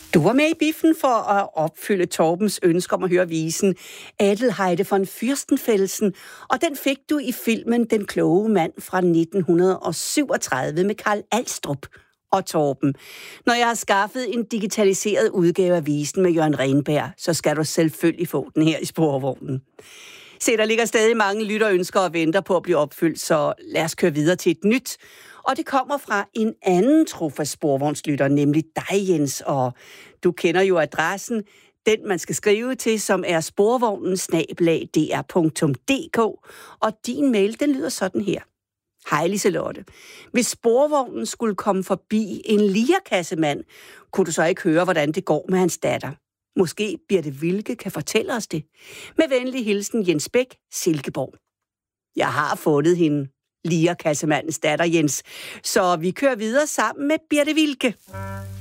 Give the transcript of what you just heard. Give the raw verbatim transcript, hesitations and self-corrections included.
Du var med i biffen for at opfylde Torbens ønske om at høre visen Adelheide von Fürstenfelsen, og den fik du i filmen Den kloge mand fra nitten syvogtredive med Carl Alstrup og Torben. Når jeg har skaffet en digitaliseret udgave af visen med Jørgen Renberg, så skal du selvfølgelig få den her i sporvognen. Se, der ligger stadig mange lytterønsker og venter på at blive opfyldt, så lad os køre videre til et nyt. Og det kommer fra en anden trofast sporvognslytter, nemlig dig, Jens. Og du kender jo adressen, den man skal skrive til, som er sporvognen snabel-a d r punktum d k. Og din mail, den lyder sådan her. Hej Liselotte. Hvis sporvognen skulle komme forbi en lierkassemand, kunne du så ikke høre, hvordan det går med hans datter? Måske Birte Wilke kan fortælle os det. Med venlig hilsen Jens Bæk, Silkeborg. Jeg har fundet hende, lierkassemandens datter Jens, så vi kører videre sammen med Birte Wilke.